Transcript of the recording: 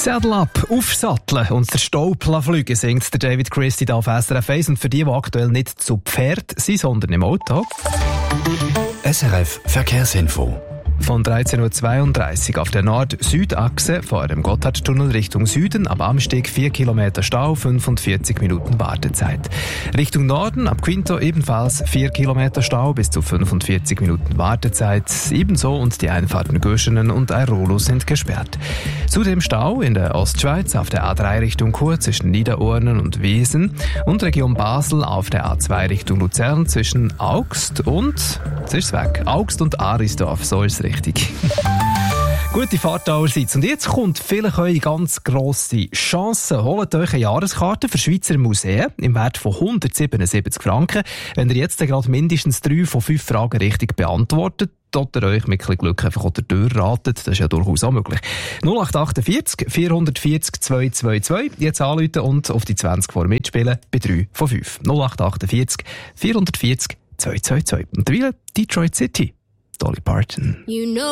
Saddle up, aufsatteln und der Staub fliegen, singt der David Christie auf SRF 1. Und für die aktuell nicht zu Pferd sind, sondern im Auto. SRF Verkehrsinfo. Von 13.32 Uhr auf der Nord-Süd-Achse vor dem Gotthardtunnel Richtung Süden ab Amsteg 4 Kilometer Stau, 45 Minuten Wartezeit. Richtung Norden ab Quinto ebenfalls 4 Kilometer Stau bis zu 45 Minuten Wartezeit. Ebenso und die Einfahrten Göschenen und Airolo sind gesperrt. Zudem Stau in der Ostschweiz auf der A3 Richtung Chur zwischen Niederurnen und Wesen und Region Basel auf der A2 Richtung Luzern zwischen Augst und, jetzt ist es weg, Augst und Arisdorf, so ist es richtig. Gute Fahrt allerseits. Und jetzt kommt vielleicht eure ganz grosse Chance. Holt euch eine Jahreskarte für Schweizer Museen im Wert von 177 Franken. Wenn ihr jetzt gerade mindestens 3 von 5 Fragen richtig beantwortet, oder euch mit ein Glück einfach unter der Tür ratet, das ist ja durchaus auch möglich. 0848 440 222, jetzt anrufen und auf die 20 vor mitspielen bei 3 von 5. 0848 440 222. Und derweil Detroit City. Dolly Parton. You know